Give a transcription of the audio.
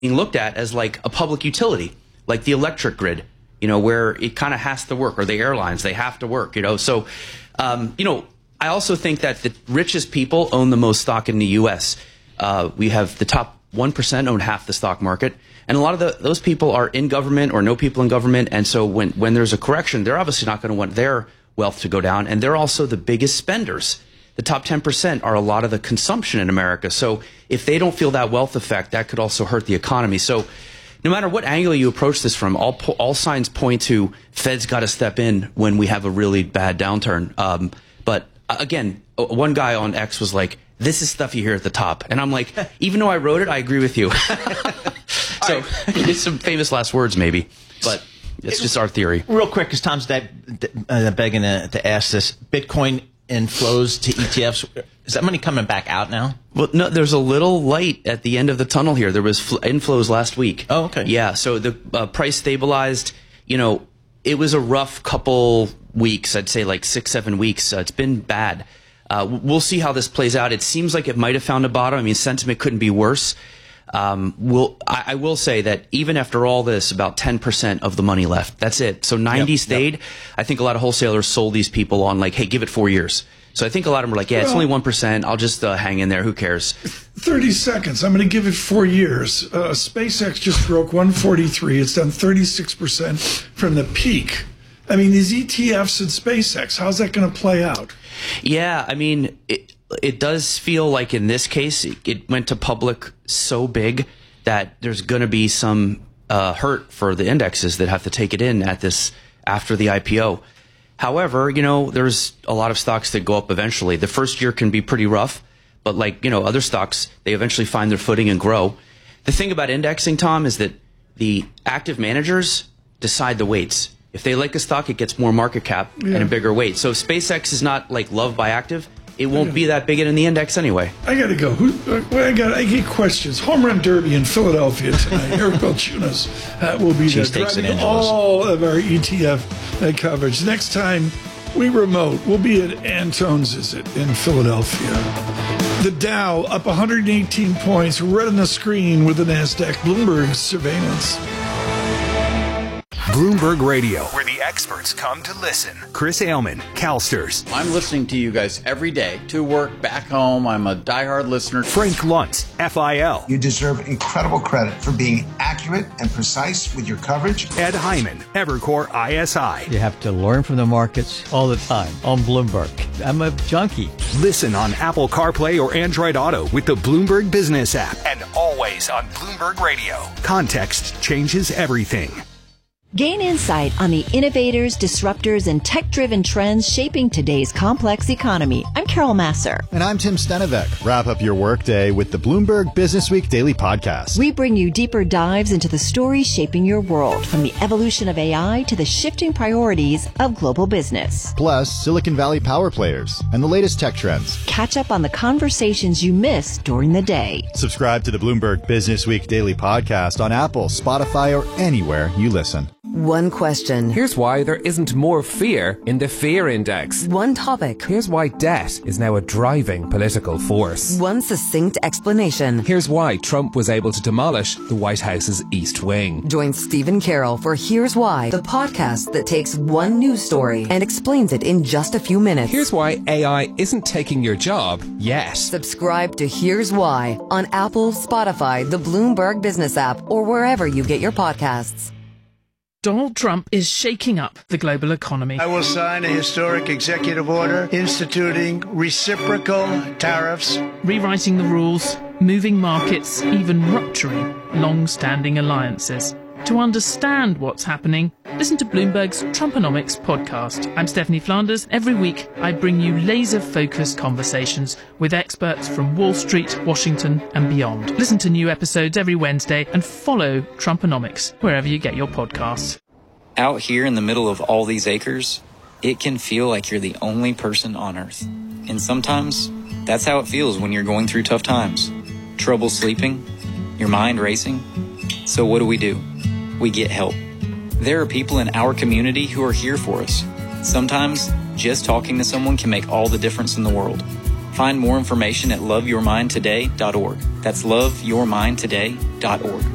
being looked at as like a public utility, like the electric grid, where it kind of has to work, or the airlines, they have to work, So, I also think that the richest people own the most stock in the U.S. We have the top 1% own half the stock market. And a lot of those people are in government or know people in government. And so when there's a correction, they're obviously not going to want their wealth to go down. And they're also the biggest spenders. The top 10% are a lot of the consumption in America. So if they don't feel that wealth effect, that could also hurt the economy. So no matter what angle you approach this from, all signs point to Fed's got to step in when we have a really bad downturn. But again, one guy on X was like, this is stuff you hear at the top. And I'm like, even though I wrote it, I agree with you. So it's some famous last words maybe, but it's just our theory. Real quick, because Tom's begging to ask this. Bitcoin inflows to ETFs. Is that money coming back out now? Well, no, there's a little light at the end of the tunnel here. There was inflows last week. Oh, okay. Yeah, so the price stabilized. It was a rough couple weeks. I'd say like 6-7 weeks. It's been bad. We'll see how this plays out. It seems like it might have found a bottom. I mean, sentiment couldn't be worse. I will say that even after all this, about 10% of the money left. That's it. So 90 stayed. Yep. I think a lot of wholesalers sold these people on like, hey, give it 4 years. So I think a lot of them were like, yeah, it's only 1%. I'll just hang in there. Who cares? 30 seconds. I'm going to give it 4 years. SpaceX just broke 143. It's done 36% from the peak. I mean, these ETFs and SpaceX, how's that going to play out? Yeah, I mean, it does feel like in this case, it went to public so big that there's going to be some hurt for the indexes that have to take it in at this after the IPO. However, there's a lot of stocks that go up eventually. The first year can be pretty rough, but like, other stocks, they eventually find their footing and grow. The thing about indexing, Tom, is that the active managers decide the weights. If they like a stock, it gets more market cap and a bigger weight. So if SpaceX is not like loved by active, it won't be that big in the index anyway. I got to go. I get questions. Home Run Derby in Philadelphia tonight. Eric Balchunas will be there driving all of our ETF coverage. Next time we remote, we'll be at Antone's in Philadelphia. The Dow up 118 points, right on the screen with the NASDAQ Bloomberg surveillance. Bloomberg Radio, where the experts come to listen. Chris Ailman, CalSTRS. I'm listening to you guys every day, to work, back home. I'm a diehard listener. Frank Luntz, FIL. You deserve incredible credit for being accurate and precise with your coverage. Ed Hyman, Evercore ISI. You have to learn from the markets all the time on Bloomberg. I'm a junkie. Listen on Apple CarPlay or Android Auto with the Bloomberg Business app. And always on Bloomberg Radio. Context changes everything. Gain insight on the innovators, disruptors, and tech-driven trends shaping today's complex economy. I'm Carol Masser. And I'm Tim Stenevec. Wrap up your workday with the Bloomberg Businessweek Daily Podcast. We bring you deeper dives into the stories shaping your world, from the evolution of AI to the shifting priorities of global business. Plus, Silicon Valley power players and the latest tech trends. Catch up on the conversations you missed during the day. Subscribe to the Bloomberg Businessweek Daily Podcast on Apple, Spotify, or anywhere you listen. One question. Here's why there isn't more fear in the fear index. One topic. Here's why debt is now a driving political force. One succinct explanation. Here's why Trump was able to demolish the White House's East Wing. Join Stephen Carroll for Here's Why, the podcast that takes one news story and explains it in just a few minutes. Here's why AI isn't taking your job yet. Subscribe to Here's Why on Apple, Spotify, the Bloomberg Business app, or wherever you get your podcasts. Donald Trump is shaking up the global economy. I will sign a historic executive order instituting reciprocal tariffs, rewriting the rules, moving markets, even rupturing long-standing alliances. To understand what's happening, listen to Bloomberg's Trumponomics podcast. I'm Stephanie Flanders. Every week, I bring you laser-focused conversations with experts from Wall Street, Washington, and beyond. Listen to new episodes every Wednesday and follow Trumponomics wherever you get your podcasts. Out here in the middle of all these acres, it can feel like you're the only person on Earth. And sometimes, that's how it feels when you're going through tough times. Trouble sleeping, your mind racing. So what do? We get help. There are people in our community who are here for us. Sometimes, just talking to someone can make all the difference in the world. Find more information at loveyourmindtoday.org. That's loveyourmindtoday.org.